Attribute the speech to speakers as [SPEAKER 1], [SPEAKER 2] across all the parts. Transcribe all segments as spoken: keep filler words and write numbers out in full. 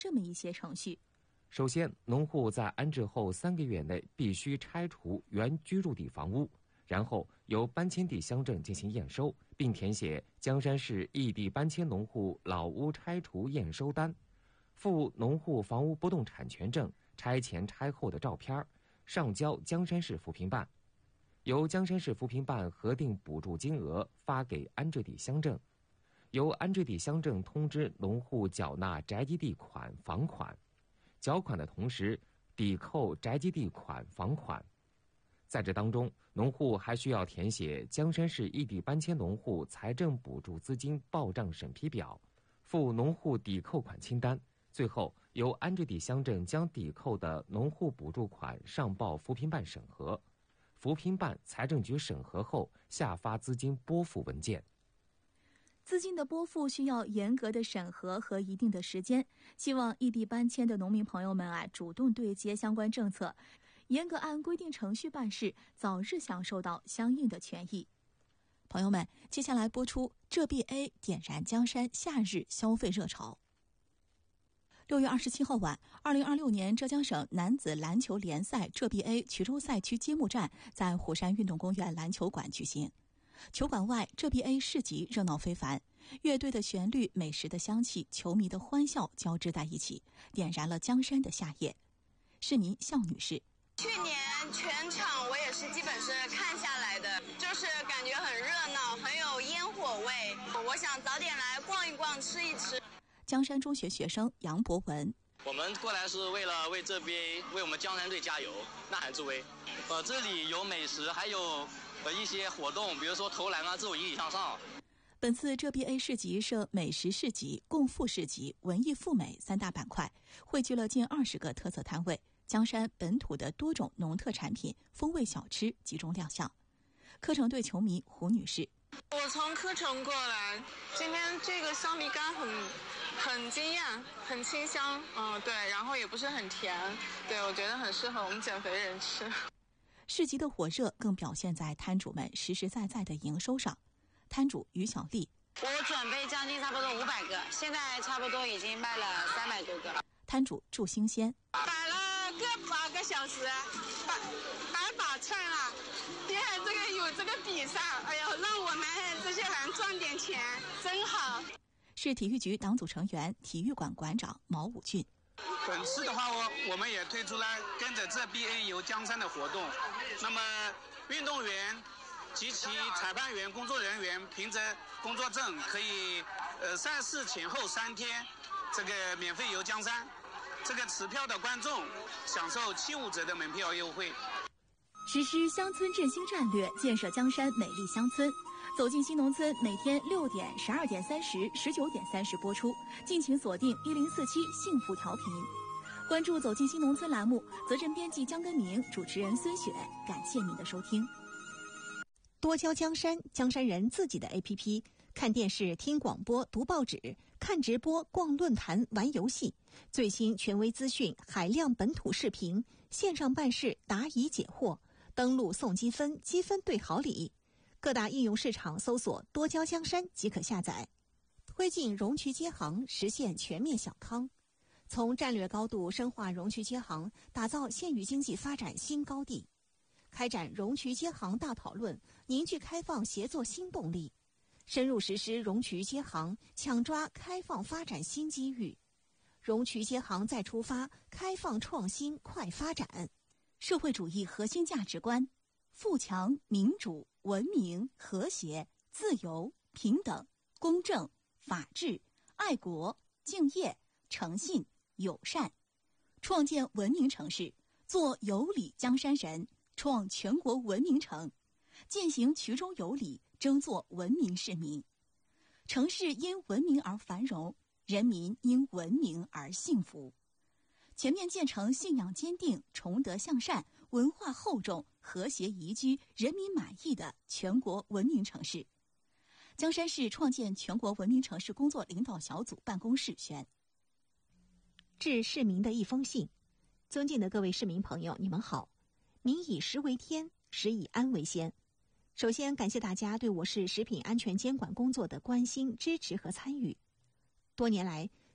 [SPEAKER 1] 这么一些程序。
[SPEAKER 2] 首先，农户在安置后三个月内必须拆除原居住地房屋，然后由搬迁地乡镇进行验收，并填写江山市异地搬迁农户老屋拆除验收单，附农户房屋不动产权证、拆前拆后的照片，上交江山市扶贫办，由江山市扶贫办核定补助金额发给安置地乡镇，由安置地乡镇通知农户缴纳宅基地款、房款，缴款的同时抵扣宅基地款、房款。在这当中，农户还需要填写江山市异地搬迁农户财政补助资金报账审批表，附农户抵扣款清单，最后由安置地乡镇将抵扣的农户补助款上报扶贫办审核，扶贫办、财政局审核后下发资金拨付文件。
[SPEAKER 1] 资金的拨付需要严格的审核和一定的时间，希望异地搬迁的农民朋友们啊，主动对接相关政策，严格按规定程序办事，早日享受到相应的权益。朋友们，接下来播出浙 B A 点燃江山夏日消费热潮。六月二十七号晚，二零二六年浙江省男子篮球联赛浙 B A 衢州赛区揭幕战在虎山运动公园篮球馆举行。球馆外，浙 B A 市集热闹非凡，乐队的旋律、美食的香气、球迷的欢笑交织在一起，点燃了江山的夏夜。市民笑女士：
[SPEAKER 3] 去年全场我也是基本是看下来的，就是感觉很热闹，很有烟火味。我想早点来逛一逛，吃一吃。
[SPEAKER 1] 江山中学学生杨博文：
[SPEAKER 4] 我们过来是为了为浙 B A 为我们江山队加油，呐喊助威。呃，这里有美食，还有呃一些活动，比如说投篮啊，自我引体向上。
[SPEAKER 1] 本次浙 B A 市集设美食市集、共富市集、文艺赴美三大板块，汇聚了近二十个特色摊位，江山本土的多种农特产品、风味小吃集中亮相。科城队球迷胡女士：
[SPEAKER 3] 我从科城过来，今天这个香米干很很惊艳，很清香，嗯，对，然后也不是很甜，对，我觉得很适合我们减肥人吃。
[SPEAKER 1] 市集的火热更表现在摊主们实实在在的营收上。摊主于小丽：
[SPEAKER 3] 我准备将近差不多五百个，现在差不多已经卖了三百多个。
[SPEAKER 1] 摊主祝新鲜：
[SPEAKER 3] 摆了个八个小时，摆摆把串了。你看这个有这个比赛，哎呦，让我们这些人赚点钱，真好。
[SPEAKER 1] 市体育局党组成员、体育馆馆长毛武俊：
[SPEAKER 5] 本次的话，我我们也推出了跟着浙 B A 游江山的活动。那么运动员及其裁判员、工作人员凭着工作证可以呃赛事前后三天这个免费游江山，这个持票的观众享受七五折的门票优惠。
[SPEAKER 1] 实施乡村振兴战略，建设江山美丽乡村。走进新农村，每天六点、十二点三十、十九点三十播出，敬请锁定一零四七幸福调频。关注走进新农村栏目，责任编辑江根明，主持人孙雪，感谢您的收听。
[SPEAKER 6] 多交江山，江山人自己的 A P P， 看电视、听广播、读报纸、看直播、逛论坛、玩游戏，最新权威资讯、海量本土视频，线上办事答疑解惑，登录送积分，积分兑好礼。各大应用市场搜索多交江山即可下载。推进容渠接行，实现全面小康。从战略高度深化容渠接行，打造县域经济发展新高地。开展容渠接行大讨论，凝聚开放协作新动力，深入实施容渠接行，抢抓开放发展新机遇。容渠接行再出发，开放创新快发展。
[SPEAKER 1] 社会主义核心价值观：富强、民主、文明、和谐、自由、平等、公正、法治、爱国、敬业、诚信、友善。创建文明城市，做有礼江山人，创全国文明城，践行衢州有礼，争做文明市民。城市因文明而繁荣，人民因文明而幸福。全面建成信仰坚定、崇德向善、文化厚重、和谐宜居、人民满意的全国文明城市。江山市创建全国文明城市工作领导小组办公室宣：
[SPEAKER 6] 致市民的一封信。尊敬的各位市民朋友，你们好。民以食为天，食以安为先。首先感谢大家对我市食品安全监管工作的关心、支持和参与。多年来，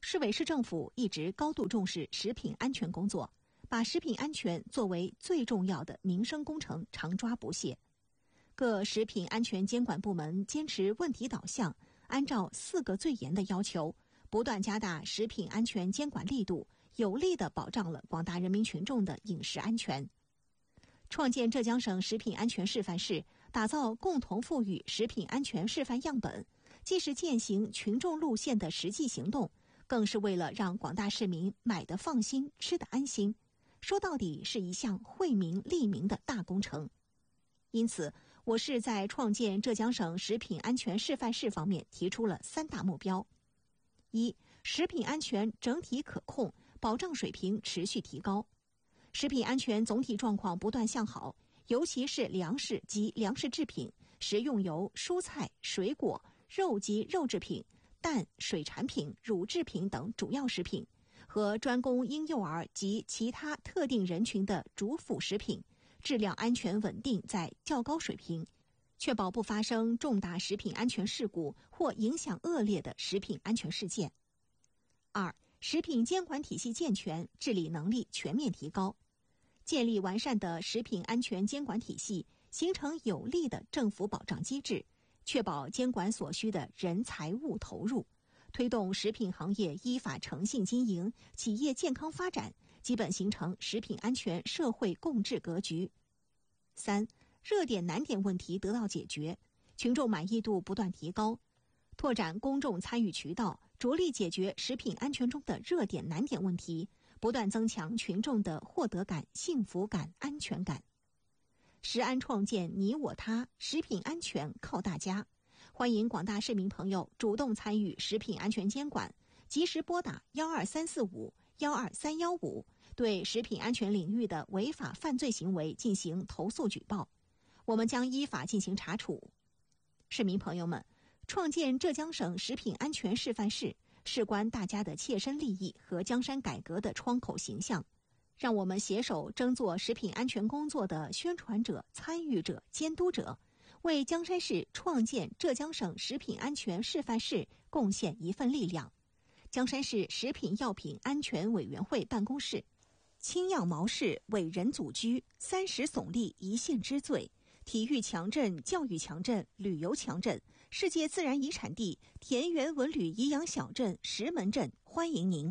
[SPEAKER 6] 市委市政府一直高度重视食品安全工作，把食品安全作为最重要的民生工程，常抓不懈。各食品安全监管部门坚持问题导向，按照四个最严的要求，不断加大食品安全监管力度，有力地保障了广大人民群众的饮食安全。创建浙江省食品安全示范室，打造共同富裕食品安全示范样本，既是践行群众路线的实际行动，更是为了让广大市民买得放心、吃得安心。说到底是一项惠民利民的大工程。因此，我市在创建浙江省食品安全示范室方面提出了三大目标：一、食品安全整体可控，保障水平持续提高。食品安全总体状况不断向好，尤其是粮食及粮食制品、食用油、蔬菜、水果、肉及肉制品、蛋、水产品、乳制品等主要食品和专供婴幼儿及其他特定人群的主辅食品，质量安全稳定在较高水平，确保不发生重大食品安全事故或影响恶劣的食品安全事件。二、食品监管体系健全，治理能力全面提高。建立完善的食品安全监管体系，形成有力的政府保障机制，确保监管所需的人财物投入，推动食品行业依法诚信经营，企业健康发展，基本形成食品安全社会共治格局。三、热点难点问题得到解决，群众满意度不断提高，拓展公众参与渠道，着力解决食品安全中的热点难点问题，不断增强群众的获得感、幸福感、安全感。食安创建你我他，食品安全靠大家。欢迎广大市民朋友主动参与食品安全监管，及时拨打幺二三四五幺二三幺五，对食品安全领域的违法犯罪行为进行投诉举报，我们将依法进行查处。市民朋友们，创建浙江省食品安全示范室，事关大家的切身利益和江山改革的窗口形象，让我们携手争做食品安全工作的宣传者、参与者、监督者，为江山市创建浙江省食品安全示范室贡献一份力量。江山市食品药品安全委员会办公室，青样毛氏伟人祖居，三十耸立一县之最，体育强镇、教育强镇、旅游强镇，世界自然遗产地田园文旅颐养小镇石门镇，欢迎您。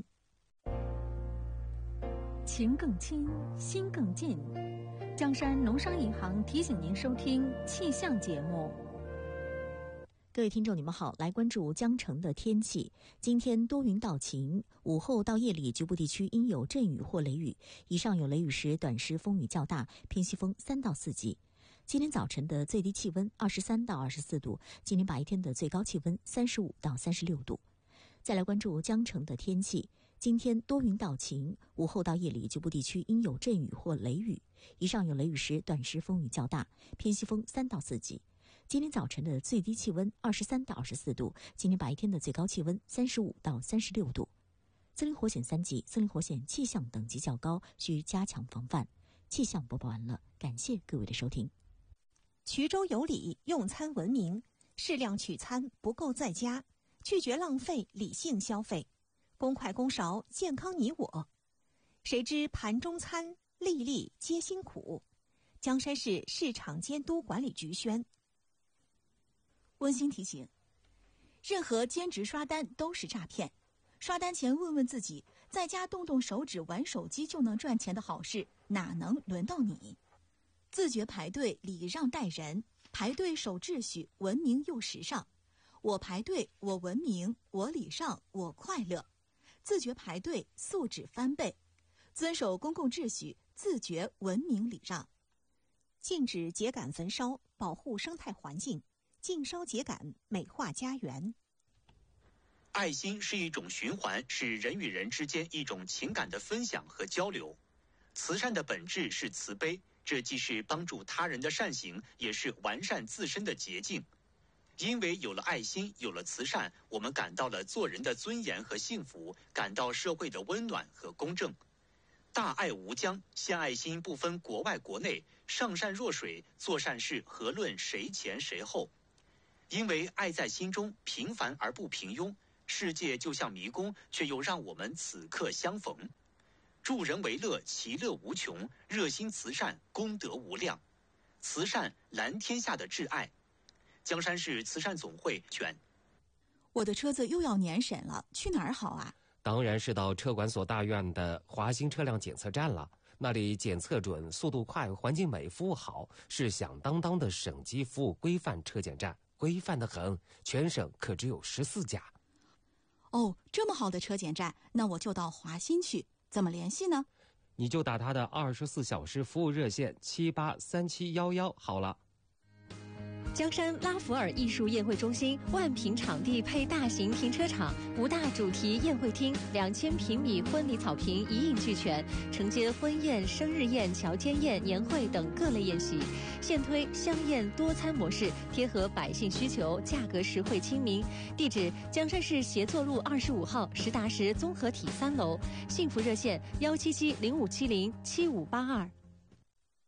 [SPEAKER 7] 情更亲，心更近。江山农商银行提醒您收听气象节目。
[SPEAKER 8] 各位听众，你们好，来关注江城的天气。今天多云到晴，午后到夜里局部地区应有阵雨或雷雨，以上有雷雨时短时风雨较大，偏西风三到四级。今天早晨的最低气温二十三到二十四度，今天白天的最高气温三十五到三十六度。再来关注江城的天气。今天多云到晴，午后到夜里局部地区应有阵雨或雷雨，以上有雷雨时短时风雨较大，偏西风三到四级。今天早晨的最低气温二十三到二十四度，今天白天的最高气温三十五到三十六度。森林火险三级，森林火险气象等级较高，需加强防范。气象播报完了，感谢各位的收听。
[SPEAKER 6] 衢州有礼，用餐文明，适量取餐，不够在家，拒绝浪费，理性消费，公筷公勺，健康你我。谁知盘中餐，粒粒皆辛苦。江山市市场监督管理局宣。
[SPEAKER 1] 温馨提醒：任何兼职刷单都是诈骗。刷单前问问自己，在家动动手指玩手机就能赚钱的好事，哪能轮到你？自觉排队，礼让待人，排队守秩序，文明又时尚。我排队，我文明，我礼让，我快乐。自觉排队，素质翻倍。遵守公共秩序，自觉文明礼让。
[SPEAKER 6] 禁止秸秆焚烧，保护生态环境。禁烧秸秆，美化家园。
[SPEAKER 9] 爱心是一种循环，是人与人之间一种情感的分享和交流。慈善的本质是慈悲，这既是帮助他人的善行，也是完善自身的捷径。因为有了爱心，有了慈善，我们感到了做人的尊严和幸福，感到社会的温暖和公正。大爱无疆，献爱心不分国外国内，上善若水，做善事何论谁前谁后。因为爱在心中，平凡而不平庸， 世界就像迷宫，却又让我们此刻相逢。助人为乐，其乐无穷；热心慈善，功德无量。慈善蓝天下的挚爱。江山市慈善总会选。
[SPEAKER 1] 我的车子又要年审了，去哪儿好啊？
[SPEAKER 2] 当然是到车管所大院的华兴车辆检测站了。那里检测准，速度快，环境美，服务好，是响当当的省级服务规范车检站，规范得很，全省可只有十四家。
[SPEAKER 1] 哦，这么好的车检站，那我就到华新去。怎么联系呢？
[SPEAKER 2] 你就打他的二十四小时服务热线七八三七幺幺好了。
[SPEAKER 10] 江山拉弗尔艺术宴会中心万平场地配大型停车场，五大主题宴会厅，两千平米婚礼草坪一应俱全，承接婚宴、生日宴、乔间宴、年会等各类宴席。现推香宴多餐模式，贴合百姓需求，价格实惠亲民。地址：江山市协作路二十五号实达实综合体三楼。幸福热线：幺七七零五七零七五八二。